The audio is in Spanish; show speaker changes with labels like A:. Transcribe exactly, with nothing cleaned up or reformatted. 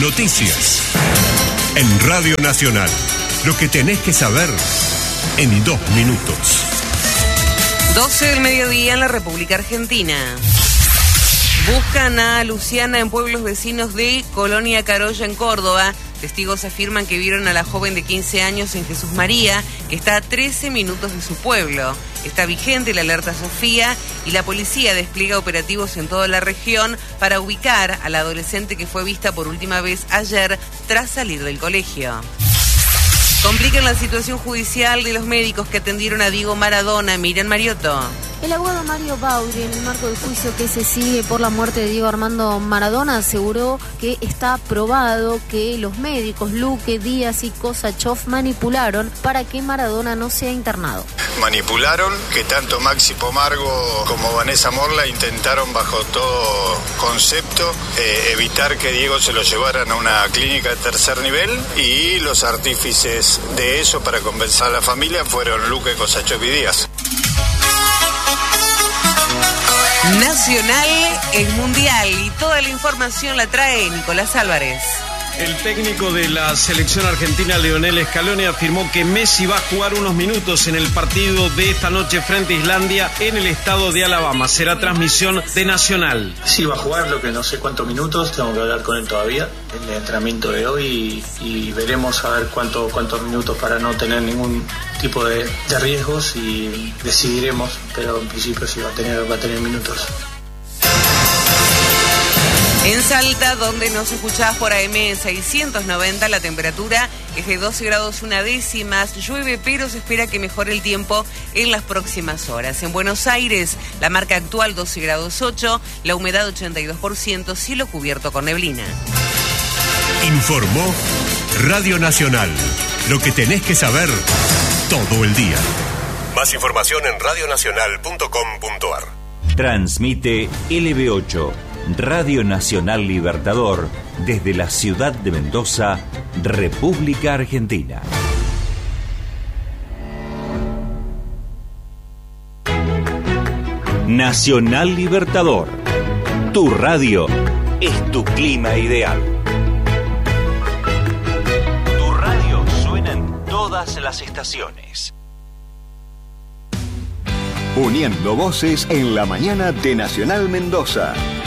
A: Noticias. En Radio Nacional. Lo que tenés que saber en dos minutos.
B: doce del mediodía en la República Argentina. Buscan a Luciana en pueblos vecinos de Colonia Carolla, en Córdoba. Testigos afirman que vieron a la joven de quince años en Jesús María, que está a trece minutos de su pueblo. Está vigente la alerta Sofía y la policía despliega operativos en toda la región para ubicar a la adolescente que fue vista por última vez ayer tras salir del colegio. Complican la situación judicial de los médicos que atendieron a Diego Maradona. Miriam Mariotto.
C: El abogado Mario Bauri, en el marco del juicio que se sigue por la muerte de Diego Armando Maradona, aseguró que está probado que los médicos Luque, Díaz y Kosachov manipularon para que Maradona no sea internado.
D: Manipularon, que tanto Maxi Pomargo como Vanessa Morla intentaron bajo todo concepto eh, evitar que Diego se lo llevaran a una clínica de tercer nivel, y los artífices de eso para convencer a la familia fueron Luque, Kosachov y Díaz.
B: Nacional es mundial y toda la información la trae Nicolás Álvarez.
E: El técnico de la selección argentina, Lionel Scaloni, afirmó que Messi va a jugar unos minutos en el partido de esta noche frente a Islandia en el estado de Alabama. Será transmisión de Nacional.
F: Sí, va a jugar, lo que no sé cuántos minutos, tengo que hablar con él todavía, en el entrenamiento de hoy, y, y veremos a ver cuánto, cuántos minutos para no tener ningún tipo de, de riesgos, y decidiremos, pero en principio sí va a tener, va a tener minutos.
B: En Salta, donde nos escuchás por A M seiscientos noventa, la temperatura es de doce grados una décimas, llueve pero se espera que mejore el tiempo en las próximas horas. En Buenos Aires, la marca actual doce grados ocho, la humedad ochenta y dos por ciento, cielo cubierto con neblina.
A: Informó Radio Nacional. Lo que tenés que saber todo el día. Más información en radio nacional punto com punto a r.
G: Transmite L B ocho. Radio Nacional Libertador, desde la ciudad de Mendoza, República Argentina. Nacional Libertador. Tu radio es tu clima ideal. Tu radio suena en todas las estaciones.
H: Uniendo voces en la mañana de Nacional Mendoza.